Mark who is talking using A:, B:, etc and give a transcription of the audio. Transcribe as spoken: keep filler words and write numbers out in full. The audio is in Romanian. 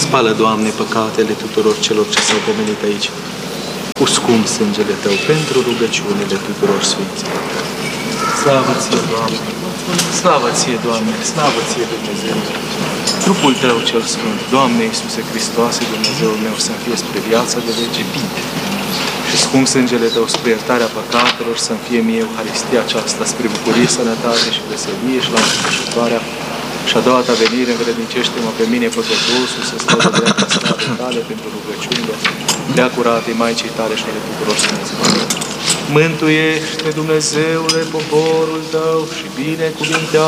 A: Spală, Doamne, păcatele tuturor celor ce s-au pomenit aici, cu scump sângele Tău, pentru rugăciunile tuturor Sfinților. Slavă Ție, Doamne! Slavă Ție, Doamne! Slavă Ție, Dumnezeu! Trupul Tău cel Sfânt, Doamne Iisuse Hristoase, Dumnezeul meu, să-mi fie spre viața de veci și scump sângele Tău spre iertarea păcatelor, să-mi fie mie Euharistia aceasta spre bucurie, sănătate și veselie și la înfășurarea și a doua Ta venire, învrednicește-mă pe mine, păcătosul, să stau de dreapta slavă Tale pentru rugăciunile prea curate Maicii Tale și ale tuturor Sfinților. Mântuiește, Dumnezeule, poporul Tău și binecuvintează